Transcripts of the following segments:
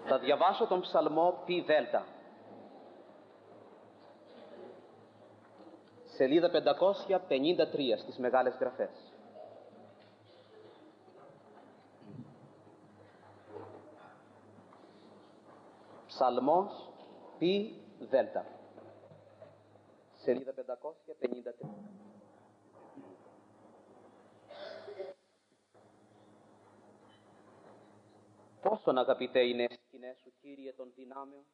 Θα διαβάσω τον ψαλμό πι δέλτα. Σελίδα 553 στις Μεγάλες Γραφές. Ψαλμός πι δέλτα. Σελίδα 553. Πόσον αγαπητέ είναι οι σκηνές σου, Κύριε των δυνάμεων.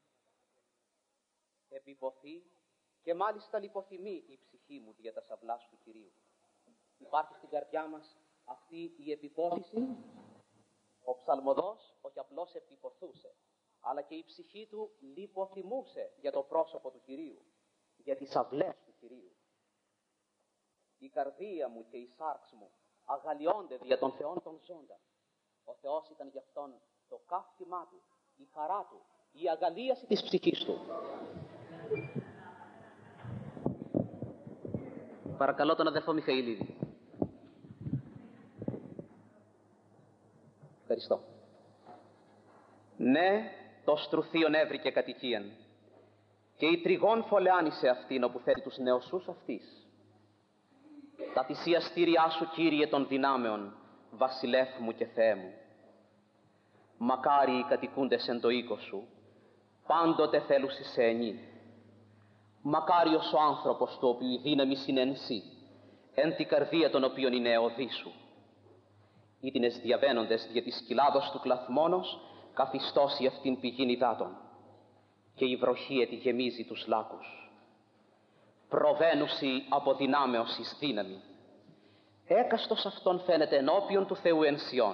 Επιποθεί και μάλιστα λιποθυμεί η ψυχή μου για τα σαυλά του Κυρίου. Υπάρχει στην καρδιά μας αυτή η επιπόθηση. Ο ψαλμοδός όχι απλώς επιποθούσε, αλλά και η ψυχή του λιποθυμούσε για το πρόσωπο του Κυρίου, για τις αυλές του Κυρίου. Η καρδία μου και η σάρξ μου αγαλιώνται δια των Θεών των ζώντα. Ο Θεός ήταν γι' αυτόν το καύχημά του, η χαρά του, η αγαλίαση της ψυχής του. Παρακαλώ τον αδερφό Μιχαηλίδη. Ευχαριστώ. Ναι, το στρουθίον έβρικε κατοικίαν και η τριγών φωλεάνησε αυτήν όπου θέλει τους νεοσούς αυτής. Τα θυσιαστήριά σου, Κύριε των δυνάμεων, βασιλεύ μου και Θεέ μου. Μακάρι οι κατοικούντες εν το οίκο σου, πάντοτε θέλουσι σε ενή. Μακάριος ο άνθρωπος του οποίου η δύναμη συνενσεί, εν την καρδία των οποίων είναι εωδή σου. Ήτινες διαβαίνοντες δια της κοιλάδος του κλαθμόνος, καθιστώσει αυτήν πηγήν υδάτων, και η βροχή ετι γεμίζει τους λάκους. Προβαίνουσι από δυνάμεως εις δύναμη. Έκαστος αυτόν φαίνεται ενώπιον του Θεού εν Σιών.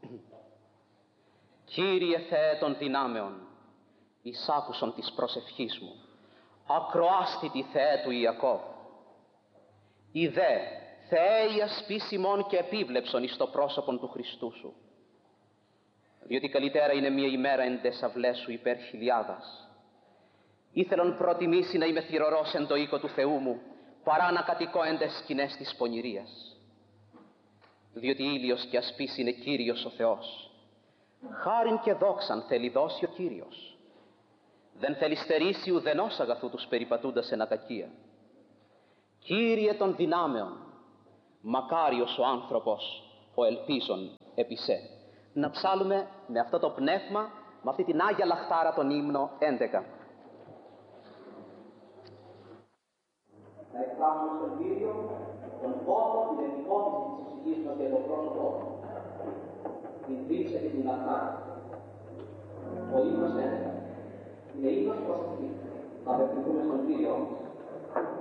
Κύριε Θεέ των δυνάμεων, εισάκουσον της προσευχής μου, ακροάσθητη Θεέ του Ιακώβ. Ιδέ, Θεέ η ασπίσιμον και επίβλεψον εις το πρόσωπον του Χριστού σου. Διότι καλύτερα είναι μία ημέρα εν τες αυλές σου υπέρ χιλιάδας. Ήθελον προτιμήσει να είμαι θυρωρός εν το οίκο του Θεού μου, παρά να κατοικώ εν τες σκηνές της πονηρίας. Διότι ήλιος και ασπίς είναι Κύριος ο Θεός. Χάριν και δόξαν θέλει δώσει ο Κύριος. Δεν θέλει στερήσει ουδενός αγαθού τους περιπατούντας εν ακακία. Κύριε των δυνάμεων, μακάριος ο άνθρωπος, ο ελπίζων επί σε. Να ψάλουμε με αυτό το πνεύμα, με αυτή την Άγια Λαχτάρα τον ύμνο 11. Να εκφράσουμε στον Κύριο τον φόβο, την επιφώτιση της ψυχής μας για το πρόσωπό του. Την δίψα και την λαχτάρα. Ο ύμνος 11. Είναι ύμνος προσευχής. Θα απευθυνθούμε στον Κύριο.